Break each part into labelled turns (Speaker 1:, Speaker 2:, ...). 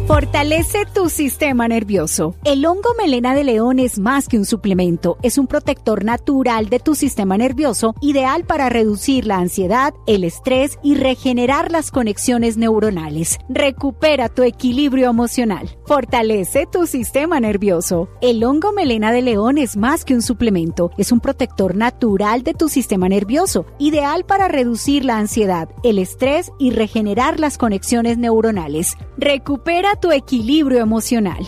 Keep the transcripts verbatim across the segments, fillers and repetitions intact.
Speaker 1: Fortalece tu sistema nervioso. El hongo melena de león es más que un suplemento, es un protector natural de tu sistema nervioso, ideal para reducir la ansiedad, el estrés y regenerar las conexiones neuronales. Recupera tu equilibrio emocional. Fortalece tu sistema nervioso. El hongo melena de león es más que un suplemento, es un protector natural de tu sistema nervioso, ideal para reducir la ansiedad, el estrés y regenerar las conexiones neuronales. Recupera tu equilibrio emocional.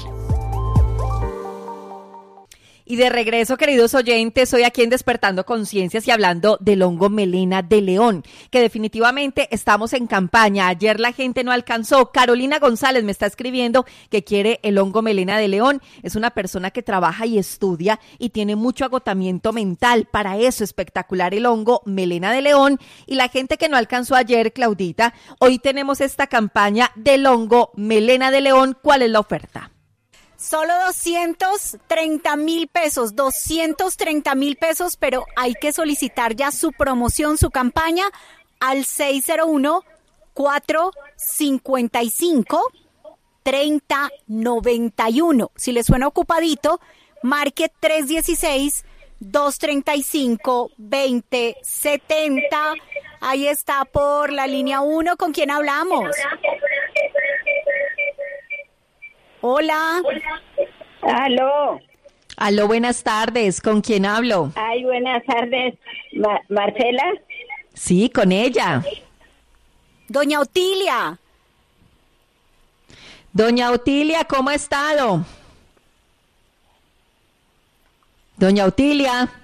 Speaker 2: Y de regreso, queridos oyentes, hoy aquí en Despertando Conciencias y hablando del hongo melena de león, que definitivamente estamos en campaña. Ayer la gente no alcanzó. Carolina González me está escribiendo que quiere el hongo melena de león. Es una persona que trabaja y estudia y tiene mucho agotamiento mental. Para eso, espectacular el hongo melena de león. Y la gente que no alcanzó ayer, Claudita, hoy tenemos esta campaña del hongo melena de león. ¿Cuál es la oferta?
Speaker 1: Solo doscientos treinta mil pesos, doscientos treinta mil pesos, pero hay que solicitar ya su promoción, su campaña al seis cero uno, cuatro cinco cinco, tres cero nueve uno. Si le suena ocupadito, marque tres uno seis, dos tres cinco, dos cero siete cero. Ahí está por la línea uno. ¿Con quién hablamos? Hola.
Speaker 3: Aló.
Speaker 2: Aló, buenas tardes. ¿Con quién hablo?
Speaker 3: Ay, buenas tardes. Ma- ¿Marcela?
Speaker 2: Sí, con ella.
Speaker 1: Doña Otilia.
Speaker 2: Doña Otilia, ¿cómo ha estado? Doña Otilia.